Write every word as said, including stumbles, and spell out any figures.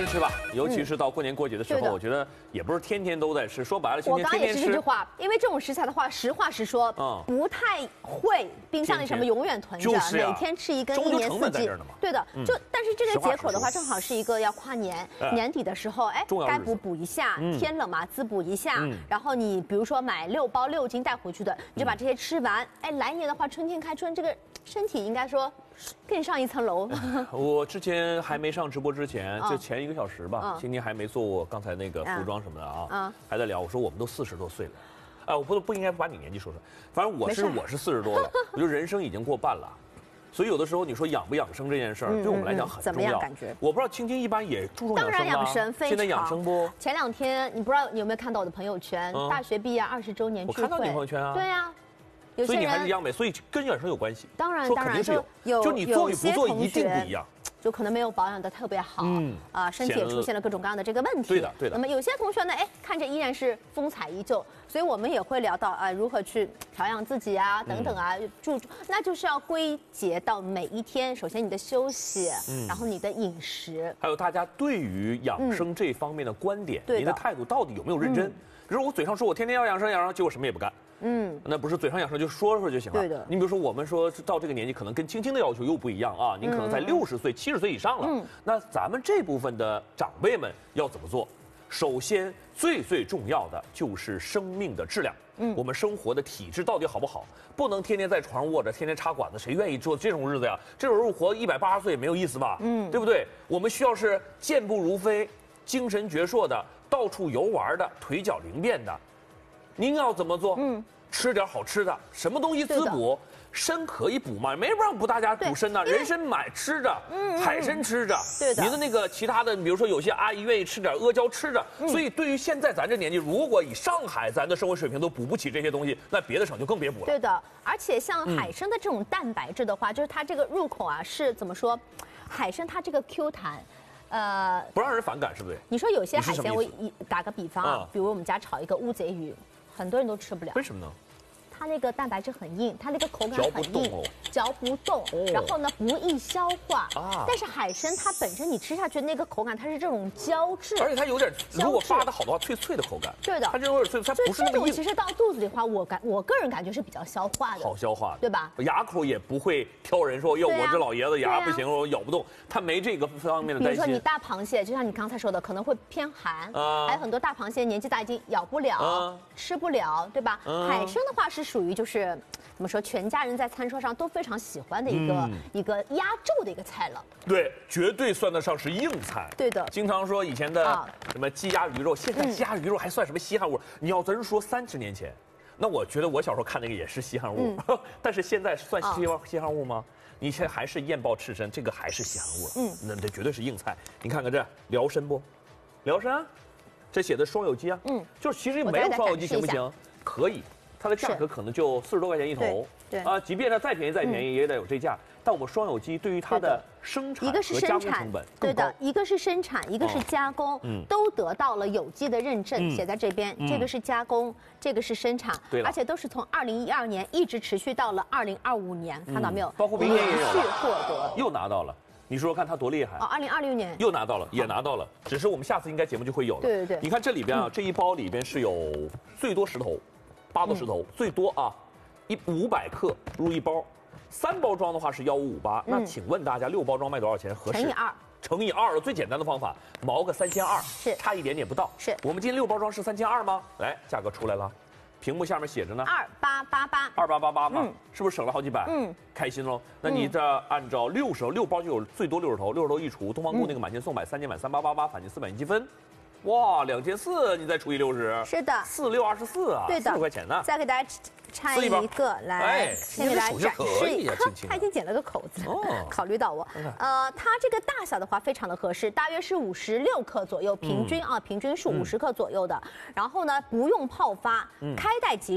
吃吧，尤其是到过年过节的时候， 嗯、 我觉得也不是天天都在吃。说白了，今天天天吃。 我刚刚也是这句话，因为这种食材的话，实话实说，嗯，不太会冰箱里什么永远囤着， 就是啊、 每天吃一根，一年四季。对的，就但是这个节口的话，正好是一个要跨年年底的时候，哎，该补补一下，天冷嘛，滋补一下。然后你比如说买六包六斤带回去的，你就把这些吃完。哎，来年的话，春天开春，这个身体应该说。更上一层楼。 我之前还没上直播之前，就前一个小时吧，今天还没做我刚才那个服装什么的啊，还在聊。我说我们都四十多岁了，哎，我不不应该把你年纪说出来。反正我是我是四十多了，我觉得人生已经过半了。所以有的时候你说养不养生这件事儿，对我们来讲很重要。 怎么样感觉？ 我不知道青青一般也注重养生吗？ 当然养生，非常。 现在养生不？ 前两天你不知道你有没有看到我的朋友圈？大学毕业二十周年聚会。 我看到你朋友圈啊。 对呀。 所以你还是央美，所以跟养生有关系。 当然，当然是有，就你做与不做一定不一样。 就可能没有保养的特别好，嗯啊，身体也出现了各种各样的这个问题。 对的，对的。 那么有些同学呢，哎，看着依然是风采依旧，所以我们也会聊到啊，如何去调养自己啊，等等啊，注重，那就是要归结到每一天，首先你的休息，嗯，然后你的饮食， 还有大家对于养生这方面的观点，您的态度到底有没有认真？比如我嘴上说我天天要养生养生，结果什么也不干。嗯，那不是嘴上养生就说说就行了。 对的。 你比如说，我们说到这个年纪，可能跟青青的要求又不一样啊。您可能在六十岁、七十岁以上了。嗯。那咱们这部分的长辈们要怎么做？首先，最最重要的就是生命的质量。嗯。我们生活的体质到底好不好？不能天天在床上卧着，天天插管子，谁愿意做这种日子呀？这种日子活一百八十岁也没有意思吧？嗯。对不对？我们需要是健步如飞、精神矍铄的，到处游玩的，腿脚灵便的。您要怎么做？嗯，吃点好吃的，什么东西滋补，参可以补嘛，没不让补大家补参呢。人参买吃着，嗯，海参吃着， 对的。 您的那个其他的，比如说有些阿姨愿意吃点阿胶吃着，所以对于现在咱这年纪，如果以上海咱的生活水平都补不起这些东西，那别的省就更别补了。 对的，而且像海参的这种蛋白质的话，就是它这个入口啊是怎么说？海参它这个 Q 弹。呃， 不让人反感，是不是？ 你说有些海鲜，我一打个比方啊，比如我们家炒一个乌贼鱼，很多人都吃不了。 为什么呢？ 它那个蛋白质很硬，它那个口感很硬， 嚼不动，然后呢不易消化。啊。但是海参它本身你吃下去那个口感，它是这种胶质， 而且它有点，如果扒的好的话，脆脆的口感。 对的。 它这有点脆，它不是那么硬。 这种其实到肚子里的话，我感我个人感觉是比较消化的， 好消化的， 对吧？ 牙口也不会挑人说，哟，我这老爷子牙不行，我咬不动，它没这个方面的担心。 比如说你大螃蟹，就像你刚才说的，可能会偏寒，还有很多大螃蟹年纪大已经咬不了，吃不了，对吧？海参的话是属于就是。怎么说？全家人在餐桌上都非常喜欢的一个、嗯、一个压轴的一个菜了。 对，绝对算得上是硬菜。 对的。 经常说以前的什么鸡鸭鱼肉，现在鸡鸭鱼肉还算什么稀罕物？嗯、你要真说三十年前，那我觉得我小时候看那个也是稀罕物，嗯、但是现在算稀罕稀罕物吗？你现在还是燕鲍赤参，这个还是稀罕物。嗯，那这绝对是硬菜。你看看这辽参不？辽参，这写的双有机啊。嗯，就是其实没有双有机行不行？可以。它的价格可能就四十多块钱一头， 对啊，即便它再便宜再便宜也得有这价。但我们双有机对于它的生产和加工成本对的，一个是生产，一个是加工，都得到了有机的认证，写在这边。这个是加工，这个是生产，而且都是从二零一二年一直持续到了二零二五年，看到没有？ 包括明年也有获得， 又拿到了。你说说看它多厉害！ 哦，二零二六年又拿到了，也拿到了。只是我们下次应该节目就会有了。 对对对。 你看这里边啊，这一包里边是有最多十头。八多石头、嗯、最多啊，一五百克入一包，三包装的话是幺五五八。那请问大家六包装卖多少钱合适？ 乘以二， 乘以二了，最简单的方法，毛个三千二， 是差一点点不到。 是我们今天六包装是三千二吗？来，价格出来了，屏幕下面写着呢， 二八八八， 二八八八嘛，嗯、是不是省了好几百？嗯，开心喽。那你这按照六十六包就有最多六十头，六十头一除，东方顾那个满千送百，三千满三八八八，返金四百积分。哇，两千四，你再除以六十， 是的， 四六二十四啊， 对的， 四十块钱呢。 再给大家拆一个来，先给大家展示一下。他已经剪了个口子，考虑到我。呃，它这个大小的话非常的合适，大约是五十六克左右，平均啊，平均是五十克左右的。然后呢，不用泡发，开袋即。